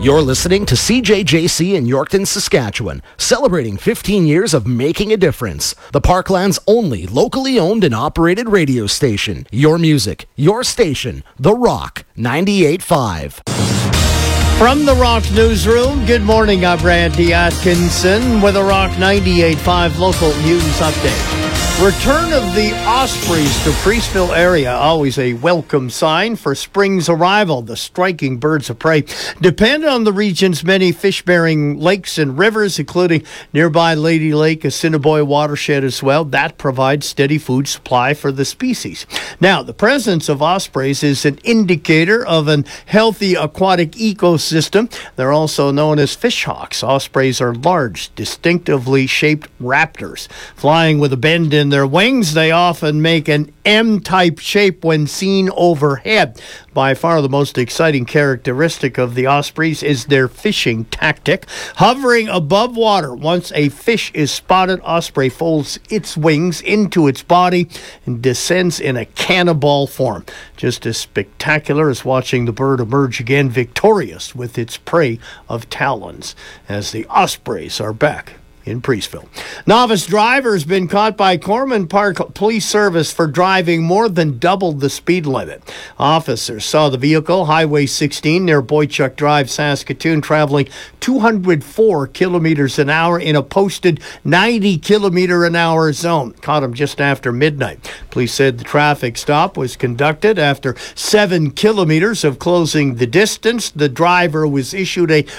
You're listening to CJJC in Yorkton, Saskatchewan, celebrating 15 years of making a difference. The Parkland's only locally owned and operated radio station. Your music, your station, The Rock 98.5. From the Rock Newsroom, good morning. I'm Randy Atkinson with a Rock 98.5 local news update. Return of the ospreys to Priestville area, always a welcome sign for spring's arrival. The striking birds of prey depend on the region's many fish-bearing lakes and rivers, including nearby Lady Lake, Assiniboia watershed as well. That provides steady food supply for the species. Now, the presence of ospreys is an indicator of an healthy aquatic ecosystem. They're also known as fishhawks. Ospreys are large, distinctively shaped raptors. Flying with a bend in their wings, they often make an M-type shape when seen overhead. By far the most exciting characteristic of the ospreys is their fishing tactic. Hovering above water, once a fish is spotted, osprey folds its wings into its body and descends in a cannonball form. Just as spectacular as watching the bird emerge again victorious with its prey of talons, as the ospreys are back in Priestville. Novice driver has been caught by Corman Park Police Service for driving more than double the speed limit. Officers saw the vehicle, Highway 16 near Boychuk Drive, Saskatoon, traveling 204 kilometers an hour in a posted 90 kilometer an hour zone. Caught him just after midnight. Police said the traffic stop was conducted after 7 kilometers of closing the distance. The driver was issued a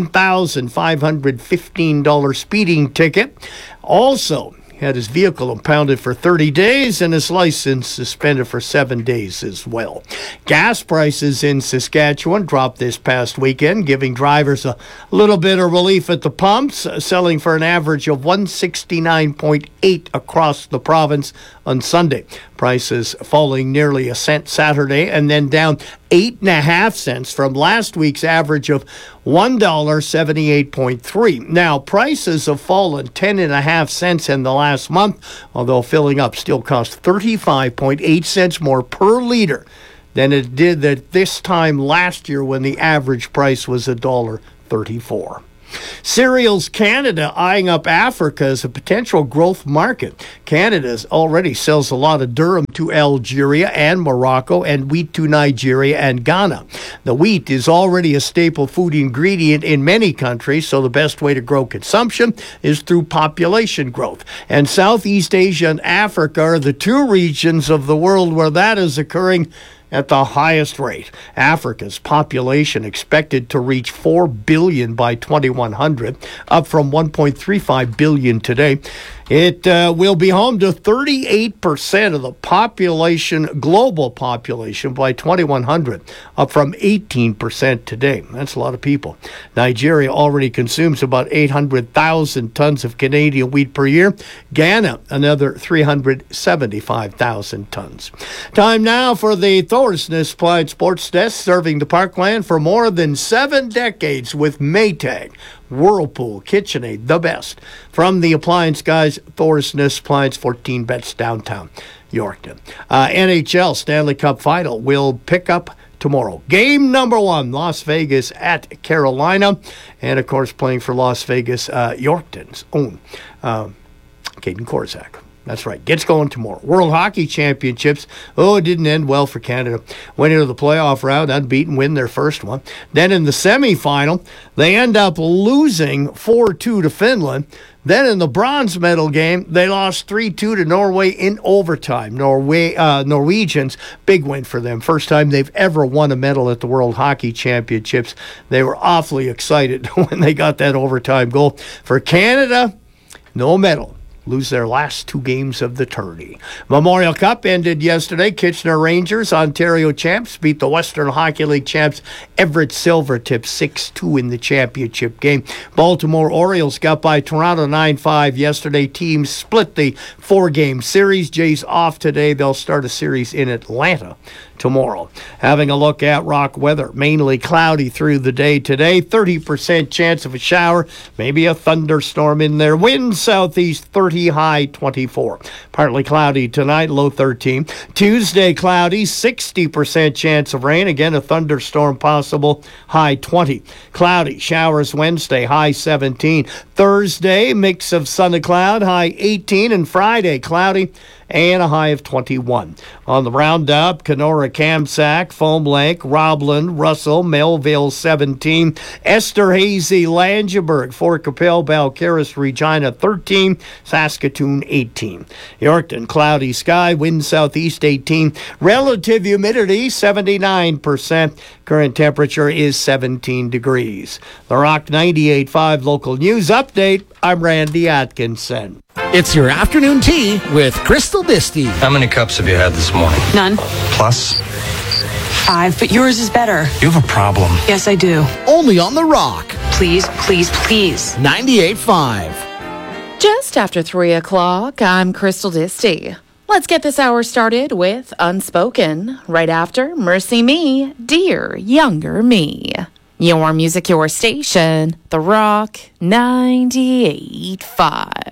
$1,515 speeding ticket. Also had his vehicle impounded for 30 days and his license suspended for 7 days as well. Gas prices in Saskatchewan dropped this past weekend, giving drivers a little bit of relief at the pumps, selling for an average of $169.8 across the province on Sunday. Prices falling nearly a cent Saturday and then down 8.5 cents from last week's average of $1.78.3. Now, prices have fallen 10.5 cents in the last month, although filling up still costs 35.8 cents more per liter than it did at this time last year when the average price was $1.34. Cereals Canada eyeing up Africa as a potential growth market. Canada already sells a lot of durum to Algeria and Morocco and wheat to Nigeria and Ghana. The wheat is already a staple food ingredient in many countries, so the best way to grow consumption is through population growth. And Southeast Asia and Africa are the two regions of the world where that is occurring at the highest rate. Africa's population expected to reach 4 billion by 2100, up from 1.35 billion today. It will be home to 38% of the population, global population, by 2100, up from 18% today. That's a lot of people. Nigeria already consumes about 800,000 tons of Canadian wheat per year. Ghana, another 375,000 tons. Time now for the Thorsness Applied Sports Desk, serving the Parkland for more than 7 decades with Maytag, Whirlpool, KitchenAid, the best. From the appliance guys, Thorsness Appliance, 14 Bets downtown Yorkton. NHL Stanley Cup Final will pick up tomorrow. Game number 1, Las Vegas at Carolina. And, of course, playing for Las Vegas, Yorkton's own Caden Korczak. That's right. Gets going tomorrow. World Hockey Championships. Oh, it didn't end well for Canada. Went into the playoff round, unbeaten, win their first one. Then in the semifinal, they end up losing 4-2 to Finland. Then in the bronze medal game, they lost 3-2 to Norway in overtime. Norwegians, big win for them. First time they've ever won a medal at the World Hockey Championships. They were awfully excited when they got that overtime goal. For Canada, no medal. Lose their last 2 games of the tourney. Memorial Cup ended yesterday. Kitchener Rangers, Ontario champs, beat the Western Hockey League champs Everett Silvertips 6-2 in the championship game. Baltimore Orioles got by Toronto 9-5 yesterday. Teams split the 4-game series. Jays off today. They'll start a series in Atlanta tomorrow. Having a look at rock weather, mainly cloudy through the day today, 30% chance of a shower, maybe a thunderstorm in there. Wind southeast 30, high 24. Partly cloudy tonight, low 13. Tuesday cloudy, 60% chance of rain, again a thunderstorm possible, high 20. Cloudy showers Wednesday, high 17. Thursday, mix of sun and cloud, high 18, and Friday cloudy and a high of 21. On the roundup, Kenora, Kamsack, Foam Lake, Roblin, Russell, Melville 17, Esterhazy, Langeberg, Fort Capel, Balcarres, Regina 13, Saskatoon 18. Yorkton, cloudy sky, wind southeast 18, relative humidity 79%, current temperature is 17 degrees. The Rock 98.5 local news update, I'm Randy Atkinson. It's your afternoon tea with Crystal Disty. How many cups have you had this morning? None. Plus? 5, but yours is better. You have a problem. Yes, I do. Only on The Rock. Please, please, please. 98.5. Just after 3 o'clock, I'm Crystal Disty. Let's get this hour started with Unspoken. Right after Mercy Me, Dear Younger Me. Your music, your station, The Rock 98.5.